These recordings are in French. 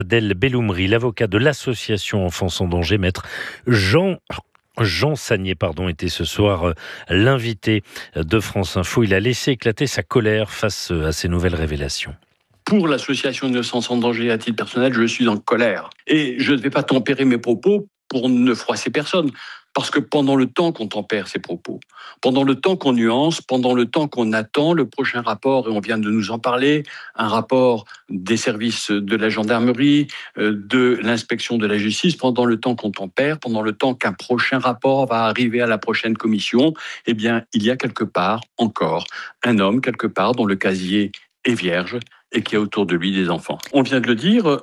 Del Belloumri, l'avocat de l'association Enfants en danger, maître Jean Sagnier, était ce soir l'invité de France Info. Il a laissé éclater sa colère face à ces nouvelles révélations. Pour l'association Innocence en danger, à titre personnel, je suis en colère. Et je ne vais pas tempérer mes propos pour ne froisser personne. Parce que pendant le temps qu'on tempère ses propos, pendant le temps qu'on nuance, pendant le temps qu'on attend le prochain rapport, et on vient de nous en parler, un rapport des services de la gendarmerie, de l'inspection de la justice, pendant le temps qu'on tempère, pendant le temps qu'un prochain rapport va arriver à la prochaine commission, eh bien, il y a quelque part encore un homme, quelque part, dont le casier est vierge et qui a autour de lui des enfants. On vient de le dire,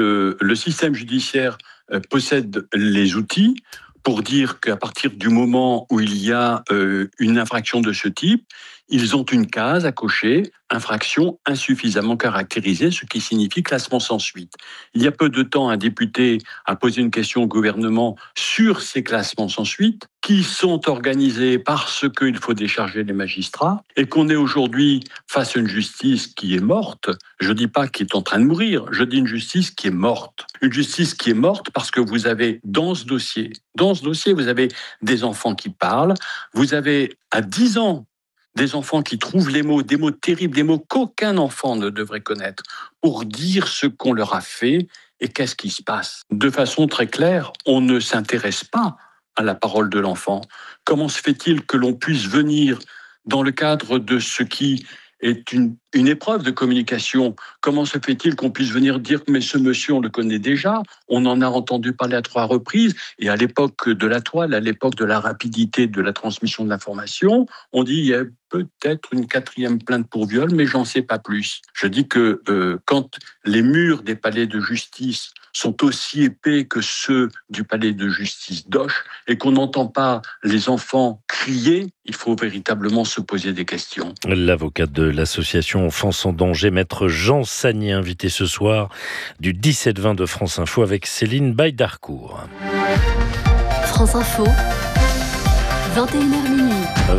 le système judiciaire possède les outils pour dire qu'à partir du moment où il y a une infraction de ce type, ils ont une case à cocher, infraction insuffisamment caractérisée, ce qui signifie classement sans suite. Il y a peu de temps, un député a posé une question au gouvernement sur ces classements sans suite, qui sont organisés parce qu'il faut décharger les magistrats, et qu'on est aujourd'hui face à une justice qui est morte. Je ne dis pas qui est en train de mourir, je dis une justice qui est morte. Une justice qui est morte parce que vous avez dans ce dossier, vous avez des enfants qui parlent, vous avez à 10 ans, des enfants qui trouvent des mots terribles, des mots qu'aucun enfant ne devrait connaître, pour dire ce qu'on leur a fait et qu'est-ce qui se passe. De façon très claire, on ne s'intéresse pas à la parole de l'enfant. Comment se fait-il que l'on puisse venir dans le cadre de ce qui est une épreuve de communication? Comment se fait-il qu'on puisse venir dire mais ce monsieur, on le connaît déjà, on en a entendu parler à 3 reprises, et à l'époque de la toile, à l'époque de la rapidité de la transmission de l'information, on dit il y a peut-être une 4e plainte pour viol, mais j'en sais pas plus. Je dis que quand les murs des palais de justice sont aussi épais que ceux du palais de justice d'Auch et qu'on n'entend pas les enfants crier, il faut véritablement se poser des questions. L'avocat de l'association Enfants en danger, maître Jean Sagnier, invité ce soir du 17-20 de France Info avec Céline Baye-Darcourt. France Info, 21h minuit.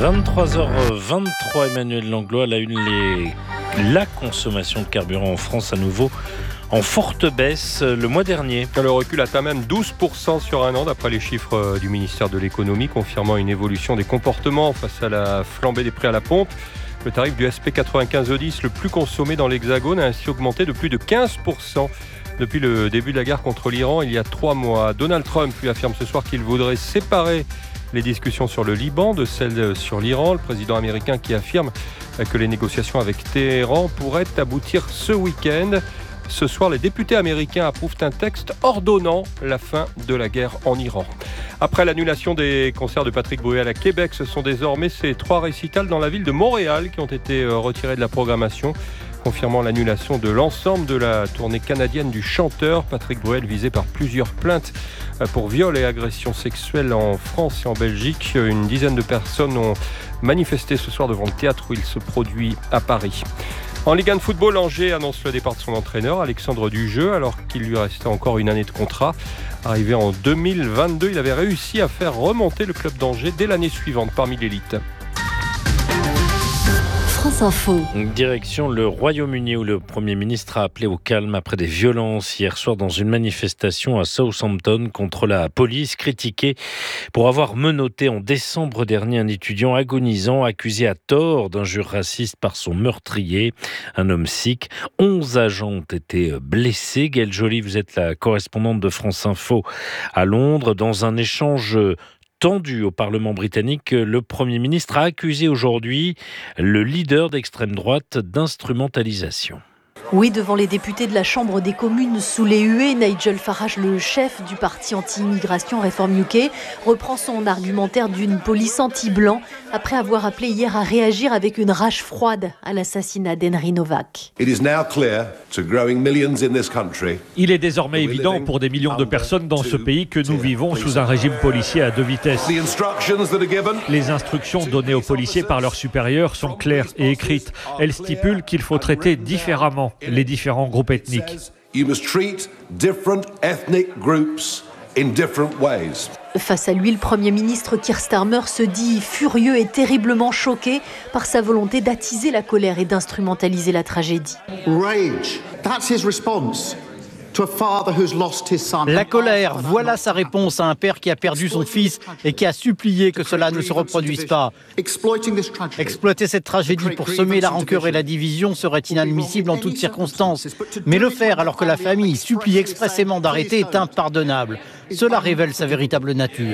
23h23, Emmanuel Langlois, à la une, la consommation de carburant en France à nouveau en forte baisse le mois dernier. Le recul atteint même 12% sur un an, d'après les chiffres du ministère de l'économie, confirmant une évolution des comportements face à la flambée des prix à la pompe. Le tarif du SP 95 E10, le plus consommé dans l'Hexagone, a ainsi augmenté de plus de 15% depuis le début de la guerre contre l'Iran il y a 3 mois. Donald Trump lui affirme ce soir qu'il voudrait séparer les discussions sur le Liban de celles sur l'Iran. Le président américain qui affirme que les négociations avec Téhéran pourraient aboutir ce week-end. Ce soir, les députés américains approuvent un texte ordonnant la fin de la guerre en Iran. Après l'annulation des concerts de Patrick Bruel à Québec, ce sont désormais ces 3 récitals dans la ville de Montréal qui ont été retirés de la programmation, confirmant l'annulation de l'ensemble de la tournée canadienne du chanteur. Patrick Bruel visé par plusieurs plaintes pour viol et agression sexuelle en France et en Belgique. Une dizaine de personnes ont manifesté ce soir devant le théâtre où il se produit à Paris. En Ligue 1 de football, Angers annonce le départ de son entraîneur, Alexandre Dujeu, alors qu'il lui restait encore une année de contrat. Arrivé en 2022, il avait réussi à faire remonter le club d'Angers dès l'année suivante parmi l'élite. France Info. Direction le Royaume-Uni où le Premier ministre a appelé au calme après des violences hier soir dans une manifestation à Southampton contre la police, critiquée pour avoir menotté en décembre dernier un étudiant agonisant accusé à tort d'injures racistes par son meurtrier, un homme sikh. 11 agents ont été blessés. Gaëlle Joly, vous êtes la correspondante de France Info à Londres. Dans un échange tendu au Parlement britannique, le Premier ministre a accusé aujourd'hui le leader d'extrême droite d'instrumentalisation. Oui, devant les députés de la Chambre des communes sous les huées, Nigel Farage, le chef du parti anti-immigration Reform UK, reprend son argumentaire d'une police anti-blanc après avoir appelé hier à réagir avec une rage froide à l'assassinat d'Henry Novak. Il est désormais évident pour des millions de personnes dans ce pays que nous vivons sous un régime policier à 2 vitesses. Les instructions données aux policiers par leurs supérieurs sont claires et écrites. Elles stipulent qu'il faut traiter différemment les différents groupes ethniques. Face à lui, le Premier ministre Keir Starmer se dit furieux et terriblement choqué par sa volonté d'attiser la colère et d'instrumentaliser la tragédie. Rage, that's his response. La colère, voilà sa réponse à un père qui a perdu son fils et qui a supplié que cela ne se reproduise pas. Exploiter cette tragédie pour semer la rancœur et la division serait inadmissible en toutes circonstances. Mais le faire alors que la famille supplie expressément d'arrêter est impardonnable. Cela révèle sa véritable nature.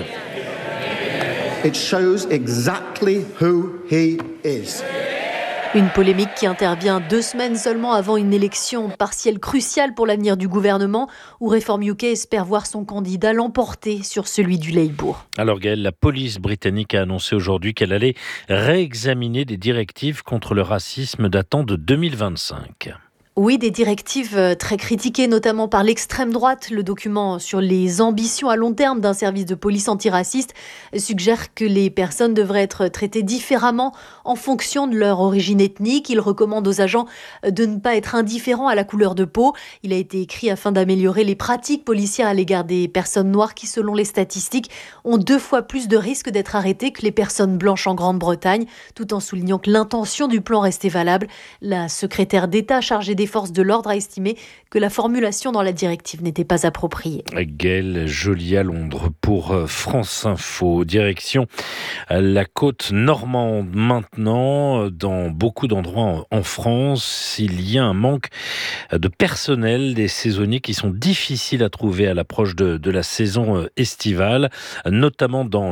It shows exactly who he is. Une polémique qui intervient 2 semaines seulement avant une élection partielle cruciale pour l'avenir du gouvernement, où Reform UK espère voir son candidat l'emporter sur celui du Labour. Alors Gaëlle, la police britannique a annoncé aujourd'hui qu'elle allait réexaminer des directives contre le racisme datant de 2025. Oui, des directives très critiquées, notamment par l'extrême droite. Le document sur les ambitions à long terme d'un service de police antiraciste suggère que les personnes devraient être traitées différemment en fonction de leur origine ethnique. Il recommande aux agents de ne pas être indifférents à la couleur de peau. Il a été écrit afin d'améliorer les pratiques policières à l'égard des personnes noires qui, selon les statistiques, ont 2 fois plus de risques d'être arrêtées que les personnes blanches en Grande-Bretagne, tout en soulignant que l'intention du plan restait valable. La secrétaire d'État chargée des forces de l'ordre a estimé que la formulation dans la directive n'était pas appropriée. Gaëlle Joly à Londres pour France Info. Direction la côte normande maintenant. Dans beaucoup d'endroits en France, il y a un manque de personnel, des saisonniers qui sont difficiles à trouver à l'approche de la saison estivale, notamment dans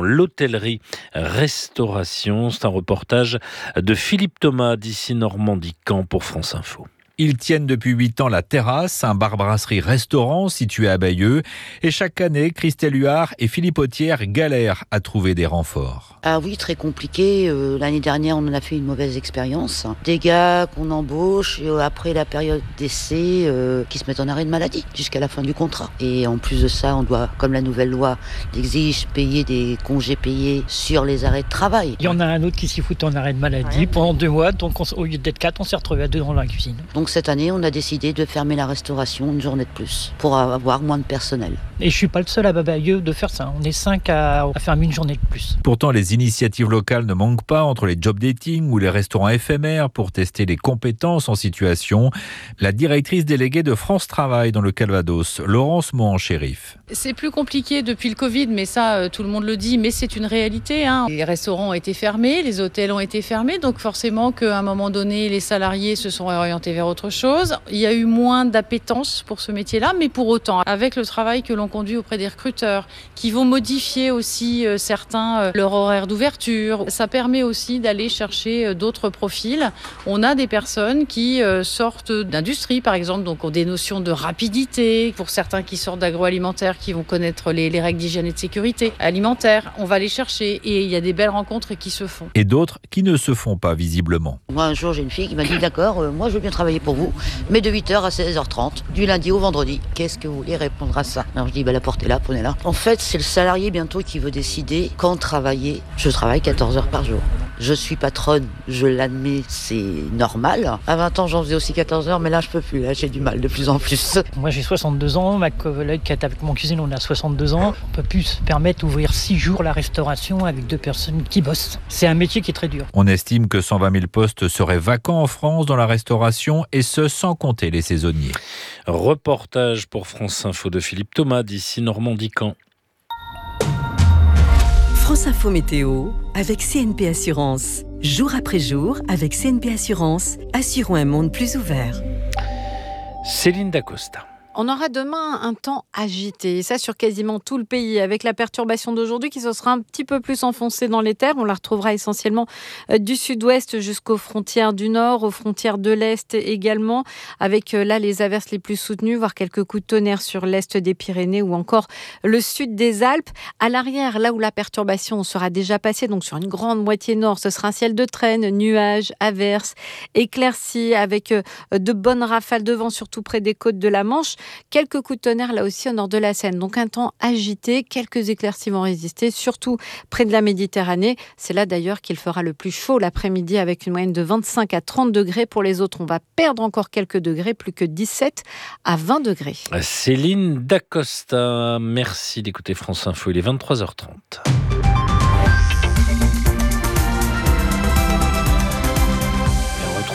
l'hôtellerie-restauration. C'est un reportage de Philippe Thomas d'ici Normandie-Camp pour France Info. Ils tiennent depuis 8 ans la Terrasse, un bar-brasserie-restaurant situé à Bayeux. Et chaque année, Christelle Huard et Philippe Autière galèrent à trouver des renforts. Ah oui, très compliqué. L'année dernière, on en a fait une mauvaise expérience. Des gars qu'on embauche après la période d'essai qui se mettent en arrêt de maladie jusqu'à la fin du contrat. Et en plus de ça, on doit, comme la nouvelle loi l'exige, payer des congés payés sur les arrêts de travail. Il y en a un autre qui s'y fout en arrêt de maladie pendant 2 mois. Donc au lieu d'être 4, on s'est retrouvé à 2 dans la cuisine. Donc cette année, on a décidé de fermer la restauration une journée de plus pour avoir moins de personnel. Et je suis pas le seul à Bayeux de faire ça. On est 5 à fermer une journée de plus. Pourtant, les initiatives locales ne manquent pas entre les job dating ou les restaurants éphémères pour tester les compétences en situation. La directrice déléguée de France Travail dans le Calvados, Laurence Mohan-Chérif. C'est plus compliqué depuis le Covid, mais ça, tout le monde le dit, mais c'est une réalité. Les restaurants ont été fermés, les hôtels ont été fermés, donc forcément qu'à un moment donné, les salariés se sont orientés vers autre chose. Il y a eu moins d'appétence pour ce métier-là, mais pour autant, avec le travail que l'on conduit auprès des recruteurs, qui vont modifier aussi certains leur horaire d'ouverture, ça permet aussi d'aller chercher d'autres profils. On a des personnes qui sortent d'industrie, par exemple, donc ont des notions de rapidité. Pour certains qui sortent d'agroalimentaire, qui vont connaître les règles d'hygiène et de sécurité alimentaire, on va les chercher et il y a des belles rencontres qui se font. Et d'autres qui ne se font pas visiblement. Moi, un jour, j'ai une fille qui m'a dit « D'accord, moi je veux bien travailler pour vous, mais de 8h à 16h30, du lundi au vendredi. Qu'est-ce que vous voulez répondre à ça ?» Alors je dis la portez là, prenez-la. En fait, c'est le salarié bientôt qui veut décider quand travailler. Je travaille 14 heures par jour. Je suis patronne, je l'admets, c'est normal. À 20 ans, j'en faisais aussi 14 heures, mais là, je peux plus. Là, j'ai du mal de plus en plus. Moi, j'ai 62 ans. Ma collègue qui est avec mon cuisine, on a 62 ans. On peut plus se permettre d'ouvrir 6 jours la restauration avec 2 personnes qui bossent. C'est un métier qui est très dur. On estime que 120 000 postes seraient vacants en France dans la restauration, et ce, sans compter les saisonniers. Reportage pour France Info de Philippe Thomas d'ici Normandie-Camp. France Info Météo avec CNP Assurance. Jour après jour, avec CNP Assurance, assurons un monde plus ouvert. Céline Dacosta. On aura demain un temps agité, et ça sur quasiment tout le pays, avec la perturbation d'aujourd'hui qui se sera un petit peu plus enfoncée dans les terres. On la retrouvera essentiellement du sud-ouest jusqu'aux frontières du nord, aux frontières de l'est également, avec là les averses les plus soutenues, voire quelques coups de tonnerre sur l'est des Pyrénées ou encore le sud des Alpes. À l'arrière, là où la perturbation sera déjà passée, donc sur une grande moitié nord, ce sera un ciel de traîne, nuages, averses, éclaircies, avec de bonnes rafales de vent, surtout près des côtes de la Manche. Quelques coups de tonnerre là aussi au nord de la Seine. Donc un temps agité, quelques éclaircies vont résister, surtout près de la Méditerranée. C'est là d'ailleurs qu'il fera le plus chaud l'après-midi avec une moyenne de 25 à 30 degrés. Pour les autres, on va perdre encore quelques degrés, plus que 17 à 20 degrés. Céline Dacosta, merci d'écouter France Info, il est 23h30.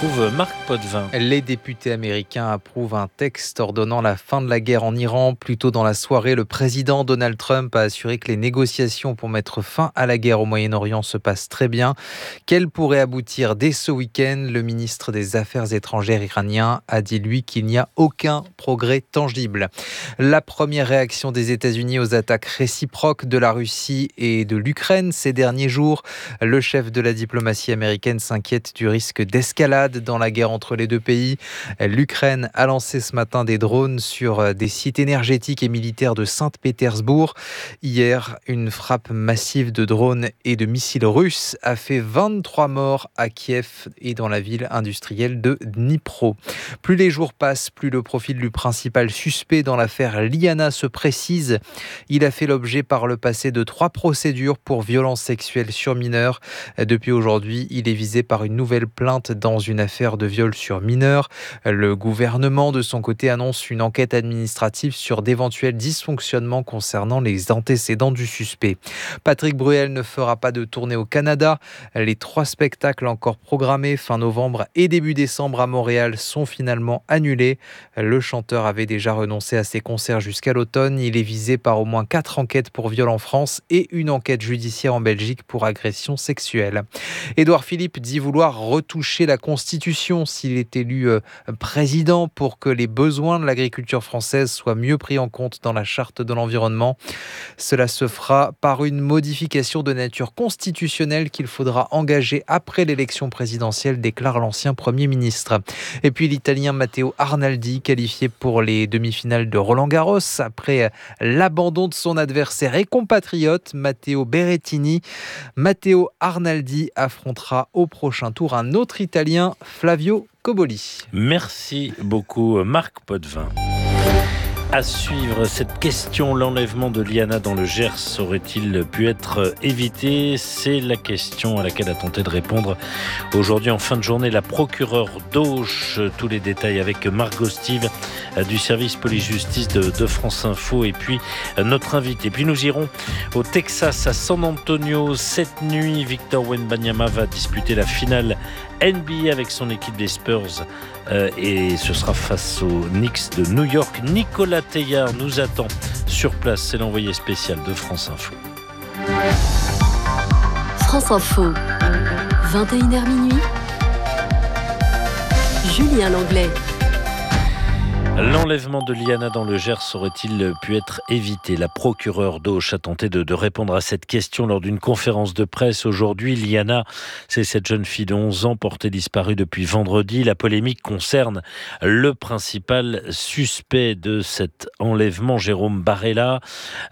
retrouve Marc Potvin. Les députés américains approuvent un texte ordonnant la fin de la guerre en Iran. Plus tôt dans la soirée, le président Donald Trump a assuré que les négociations pour mettre fin à la guerre au Moyen-Orient se passent très bien, qu'elles pourraient aboutir dès ce week-end. Le ministre des Affaires étrangères iranien a dit, lui, qu'il n'y a aucun progrès tangible. La première réaction des États-Unis aux attaques réciproques de la Russie et de l'Ukraine ces derniers jours. Le chef de la diplomatie américaine s'inquiète du risque d'escalade dans la guerre entre les deux pays. L'Ukraine a lancé ce matin des drones sur des sites énergétiques et militaires de Saint-Pétersbourg. Hier, une frappe massive de drones et de missiles russes a fait 23 morts à Kiev et dans la ville industrielle de Dnipro. Plus les jours passent, plus le profil du principal suspect dans l'affaire Liana se précise. Il a fait l'objet par le passé de 3 procédures pour violences sexuelles sur mineurs. Depuis aujourd'hui, il est visé par une nouvelle plainte dans une affaire de viol sur mineurs. Le gouvernement, de son côté, annonce une enquête administrative sur d'éventuels dysfonctionnements concernant les antécédents du suspect. Patrick Bruel ne fera pas de tournée au Canada. Les 3 spectacles encore programmés fin novembre et début décembre à Montréal sont finalement annulés. Le chanteur avait déjà renoncé à ses concerts jusqu'à l'automne. Il est visé par au moins 4 enquêtes pour viol en France et une enquête judiciaire en Belgique pour agression sexuelle. Édouard Philippe dit vouloir retoucher la Constitution s'il est élu président pour que les besoins de l'agriculture française soient mieux pris en compte dans la charte de l'environnement. Cela se fera par une modification de nature constitutionnelle qu'il faudra engager après l'élection présidentielle, déclare l'ancien Premier ministre. Et puis l'Italien Matteo Arnaldi, qualifié pour les demi-finales de Roland-Garros après l'abandon de son adversaire et compatriote Matteo Berrettini. Matteo Arnaldi affrontera au prochain tour un autre Italien, Flavio Cobolli. Merci beaucoup Marc Potvin. À suivre cette question, l'enlèvement de Liana dans le Gers aurait-il pu être évité ? C'est la question à laquelle a tenté de répondre aujourd'hui en fin de journée la procureure d'Auch. Tous les détails avec Margot Stive du service police-justice de France Info et puis notre invité. Puis nous irons au Texas à San Antonio. Cette nuit, Victor Wembanyama va disputer la finale NBA avec son équipe des Spurs et ce sera face aux Knicks de New York. Nicolas Teillard nous attend sur place, c'est l'envoyé spécial de France Info. France Info, 21h minuit, Julien Langlais. L'enlèvement de Liana dans le Gers aurait-il pu être évité ? La procureure d'Auch a tenté de répondre à cette question lors d'une conférence de presse aujourd'hui. Liana, c'est cette jeune fille de 11 ans portée disparue depuis vendredi. La polémique concerne le principal suspect de cet enlèvement, Jérôme Barella.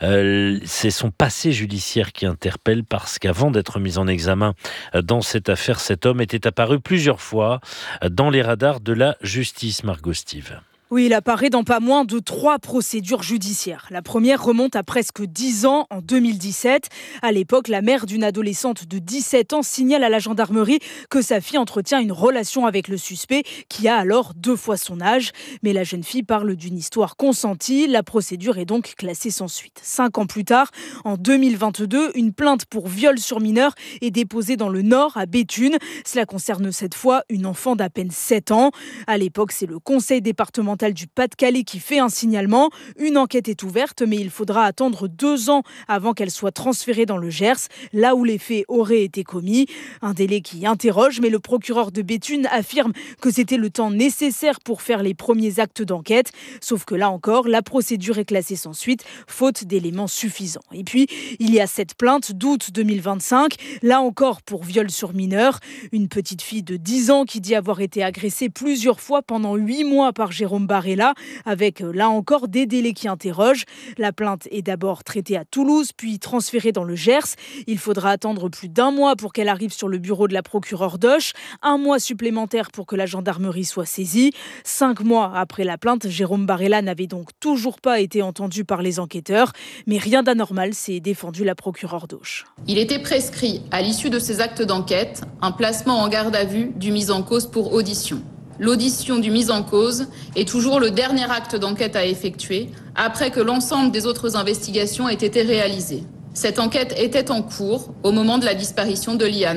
C'est son passé judiciaire qui interpelle parce qu'avant d'être mis en examen dans cette affaire, cet homme était apparu plusieurs fois dans les radars de la justice. Margot Stive. Oui, il apparaît dans pas moins de 3 procédures judiciaires. La première remonte à presque 10 ans, en 2017. À l'époque, la mère d'une adolescente de 17 ans signale à la gendarmerie que sa fille entretient une relation avec le suspect, qui a alors 2 fois son âge. Mais la jeune fille parle d'une histoire consentie. La procédure est donc classée sans suite. 5 ans plus tard, en 2022, une plainte pour viol sur mineur est déposée dans le Nord, à Béthune. Cela concerne cette fois une enfant d'à peine 7 ans. À l'époque, c'est le conseil départemental du Pas-de-Calais qui fait un signalement. Une enquête est ouverte, mais il faudra attendre 2 ans avant qu'elle soit transférée dans le Gers, là où les faits auraient été commis. Un délai qui interroge, mais le procureur de Béthune affirme que c'était le temps nécessaire pour faire les premiers actes d'enquête. Sauf que là encore, la procédure est classée sans suite, faute d'éléments suffisants. Et puis, il y a cette plainte d'août 2025, là encore pour viol sur mineur. Une petite fille de 10 ans qui dit avoir été agressée plusieurs fois pendant 8 mois par Jérôme Barella, avec là encore des délais qui interrogent. La plainte est d'abord traitée à Toulouse, puis transférée dans le Gers. Il faudra attendre plus d'1 mois pour qu'elle arrive sur le bureau de la procureure d'Auch. 1 mois supplémentaire pour que la gendarmerie soit saisie. 5 mois après la plainte, Jérôme Barella n'avait donc toujours pas été entendu par les enquêteurs. Mais rien d'anormal, s'est défendu la procureure d'Auch. Il était prescrit, à l'issue de ces actes d'enquête, un placement en garde à vue du mis en cause pour audition. L'audition du mis en cause est toujours le dernier acte d'enquête à effectuer, après que l'ensemble des autres investigations aient été réalisées. Cette enquête était en cours au moment de la disparition de Liana.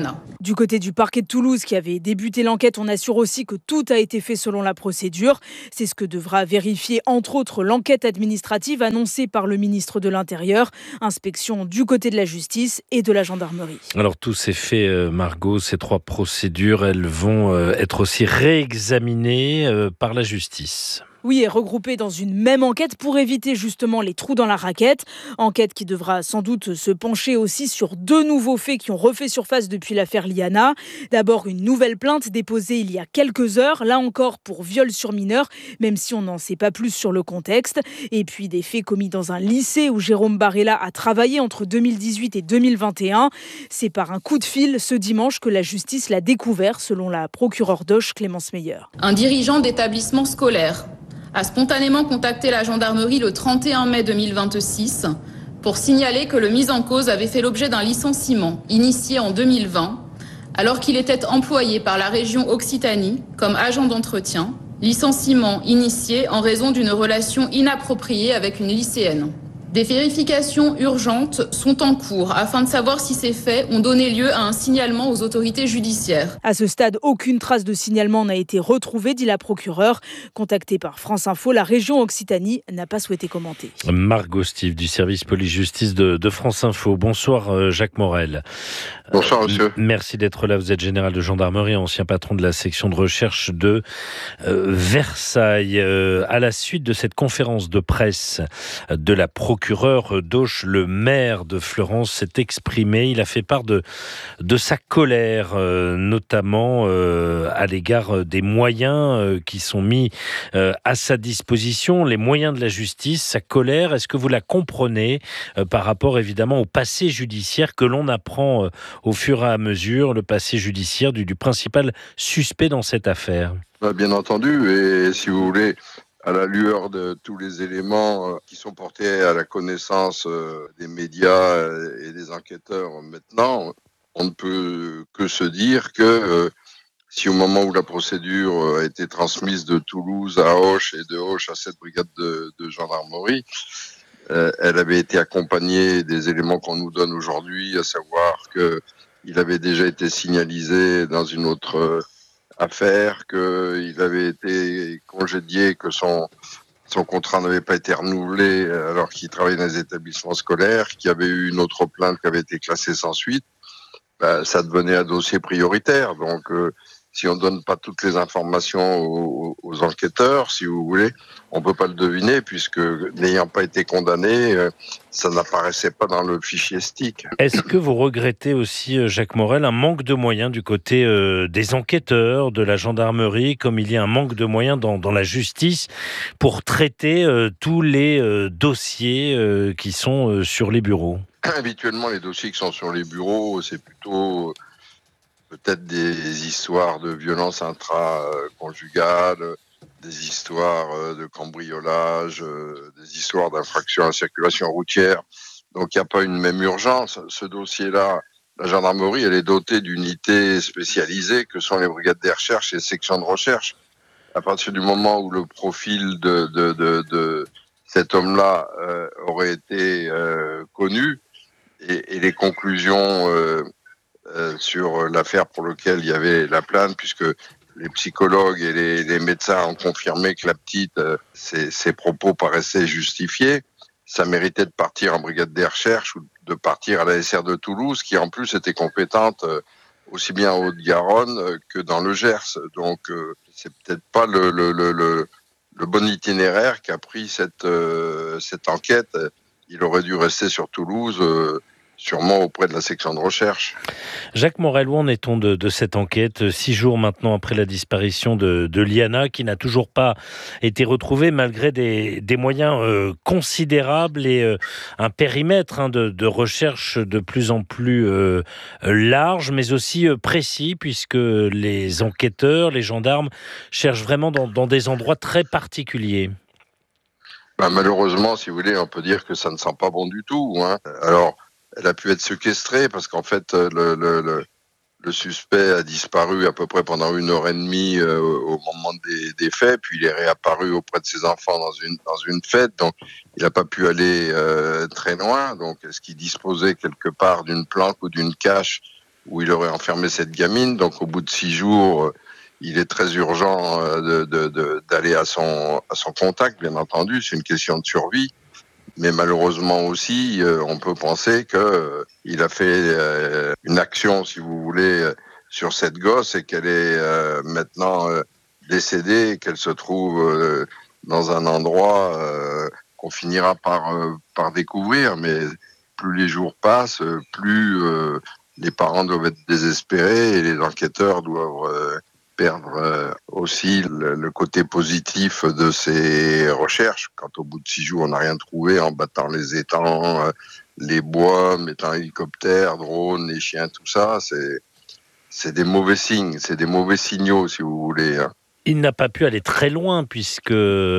Du côté du parquet de Toulouse qui avait débuté l'enquête, on assure aussi que tout a été fait selon la procédure. C'est ce que devra vérifier entre autres l'enquête administrative annoncée par le ministre de l'Intérieur. Inspection du côté de la justice et de la gendarmerie. Alors tous ces faits, Margot, ces 3 procédures, elles vont être aussi réexaminées par la justice. Oui, et regroupés dans une même enquête pour éviter justement les trous dans la raquette. Enquête qui devra sans doute se pencher aussi sur 2 nouveaux faits qui ont refait surface depuis l'affaire Liana. D'abord, une nouvelle plainte déposée il y a quelques heures, là encore pour viol sur mineur, même si on n'en sait pas plus sur le contexte. Et puis des faits commis dans un lycée où Jérôme Barella a travaillé entre 2018 et 2021. C'est par un coup de fil ce dimanche que la justice l'a découvert, selon la procureure d'Auch, Clémence Meyer. Un dirigeant d'établissement scolaire a spontanément contacté la gendarmerie le 31 mai 2026 pour signaler que le mis en cause avait fait l'objet d'un licenciement initié en 2020 alors qu'il était employé par la région Occitanie comme agent d'entretien, licenciement initié en raison d'une relation inappropriée avec une lycéenne. Des vérifications urgentes sont en cours afin de savoir si ces faits ont donné lieu à un signalement aux autorités judiciaires. À ce stade, aucune trace de signalement n'a été retrouvée, dit la procureure. Contactée par France Info, la région Occitanie n'a pas souhaité commenter. Margot Steve du service police-justice de France Info. Bonsoir Jacques Morel. Bonsoir monsieur. Merci d'être là. Vous êtes général de gendarmerie, ancien patron de la section de recherche de Versailles. À la suite de cette conférence de presse de la procureure d'Auch, le maire de Fleurance s'est exprimé. Il a fait part de sa colère, notamment à l'égard des moyens qui sont mis à sa disposition, les moyens de la justice. Sa colère, est-ce que vous la comprenez par rapport évidemment au passé judiciaire que l'on apprend au fur et à mesure, le passé judiciaire du principal suspect dans cette affaire? Bien entendu, et si vous voulez, à la lueur de tous les éléments qui sont portés à la connaissance des médias et des enquêteurs maintenant, on ne peut que se dire que si au moment où la procédure a été transmise de Toulouse à Auch et de Auch à cette brigade de gendarmerie, elle avait été accompagnée des éléments qu'on nous donne aujourd'hui, à savoir qu'il avait déjà été signalisé dans une autre affaire, qu'il avait été congédié, que son contrat n'avait pas été renouvelé alors qu'il travaillait dans les établissements scolaires, qu'il y avait eu une autre plainte qui avait été classée sans suite, ça devenait un dossier prioritaire. Donc, si on ne donne pas toutes les informations aux enquêteurs, si vous voulez, on ne peut pas le deviner, puisque n'ayant pas été condamné, ça n'apparaissait pas dans le fichier STIC. Est-ce que vous regrettez aussi, Jacques Morel, un manque de moyens du côté des enquêteurs, de la gendarmerie, comme il y a un manque de moyens dans la justice pour traiter tous les dossiers qui sont sur les bureaux? Habituellement, les dossiers qui sont sur les bureaux, c'est plutôt peut-être des histoires de violences intraconjugales, des histoires de cambriolage, des histoires d'infraction à la circulation routière. Donc il n'y a pas une même urgence. Ce dossier-là, la gendarmerie, elle est dotée d'unités spécialisées que sont les brigades des recherches et les sections de recherche. À partir du moment où le profil de cet homme-là aurait été connu et les conclusions sur l'affaire pour laquelle il y avait la plainte, puisque les psychologues et les médecins ont confirmé que la petite, ses propos paraissaient justifiés. Ça méritait de partir en brigade des recherches ou de partir à la SR de Toulouse, qui en plus était compétente aussi bien en Haute-Garonne que dans le Gers. Donc c'est peut-être pas le bon itinéraire qu'a pris cette enquête. Il aurait dû rester sur Toulouse, sûrement auprès de la section de recherche. Jacques Morel, où en est-on de cette enquête 6 jours maintenant après la disparition de Liana, qui n'a toujours pas été retrouvée malgré des moyens considérables et un périmètre de recherche de plus en plus large, mais aussi précis, puisque les enquêteurs, les gendarmes cherchent vraiment dans des endroits très particuliers. Malheureusement, si vous voulez, on peut dire que ça ne sent pas bon du tout. Alors, elle a pu être séquestrée parce qu'en fait, le suspect a disparu à peu près pendant 1h30 au moment des faits, puis il est réapparu auprès de ses enfants dans une fête, donc il n'a pas pu aller très loin. Donc, est-ce qu'il disposait quelque part d'une planque ou d'une cache où il aurait enfermé cette gamine. Donc au bout de 6 jours, il est très urgent d'aller à son contact, bien entendu, c'est une question de survie. Mais malheureusement aussi, on peut penser qu'il a fait une action, si vous voulez, sur cette gosse et qu'elle est maintenant décédée et qu'elle se trouve dans un endroit qu'on finira par découvrir. Mais plus les jours passent, plus les parents doivent être désespérés et les enquêteurs doivent perdre aussi le côté positif de ces recherches. Quand au bout de 6 jours, on n'a rien trouvé en battant les étangs, les bois, mettant un hélicoptère, drone, les chiens, tout ça, c'est des mauvais signes, c'est des mauvais signaux, si vous voulez. Il n'a pas pu aller très loin puisque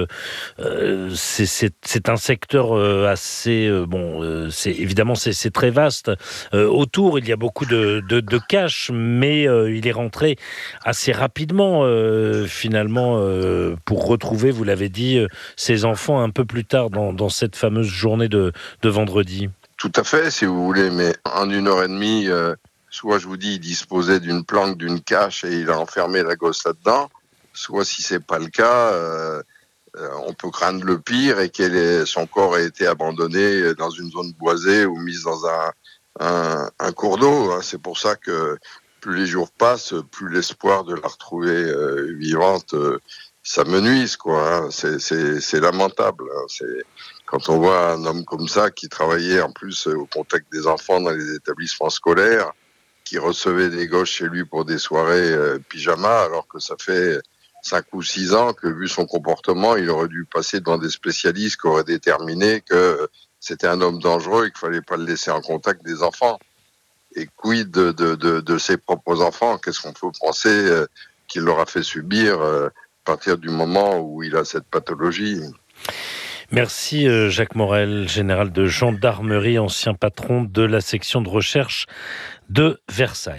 c'est un secteur assez évidemment c'est très vaste. Autour il y a beaucoup de caches, mais il est rentré assez rapidement finalement pour retrouver, vous l'avez dit, ses enfants un peu plus tard dans cette fameuse journée de vendredi. Tout à fait, si vous voulez, mais en 1h30, soit je vous dis il disposait d'une planque, d'une cache et il a enfermé la gosse là-dedans. Soit, si c'est pas le cas, on peut craindre le pire et son corps ait été abandonné dans une zone boisée ou mis dans un cours d'eau. C'est pour ça que plus les jours passent, plus l'espoir de la retrouver vivante s'amenuise, quoi. C'est lamentable. Quand on voit un homme comme ça qui travaillait en plus au contact des enfants dans les établissements scolaires, qui recevait des gosses chez lui pour des soirées pyjama, alors que ça fait 5 ou 6 ans que, vu son comportement, il aurait dû passer devant des spécialistes qui auraient déterminé que c'était un homme dangereux et qu'il fallait pas le laisser en contact des enfants. Et quid de ses propres enfants? Qu'est-ce qu'on peut penser qu'il leur a fait subir à partir du moment où il a cette pathologie? Merci Jacques Morel, général de gendarmerie, ancien patron de la section de recherche de Versailles.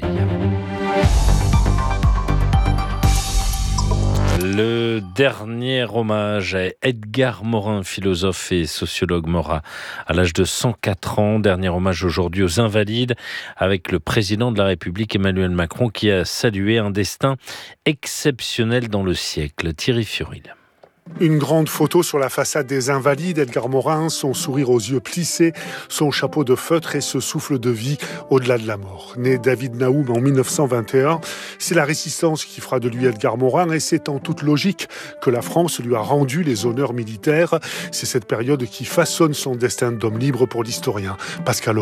Le dernier hommage à Edgar Morin, philosophe et sociologue mort à l'âge de 104 ans. Dernier hommage aujourd'hui aux Invalides avec le président de la République Emmanuel Macron qui a salué un destin exceptionnel dans le siècle. Thierry Furil. Une grande photo sur la façade des Invalides, Edgar Morin, son sourire aux yeux plissés, son chapeau de feutre et ce souffle de vie au-delà de la mort. Né David Naoum en 1921, c'est la résistance qui fera de lui Edgar Morin et c'est en toute logique que la France lui a rendu les honneurs militaires. C'est cette période qui façonne son destin d'homme libre pour l'historien Pascal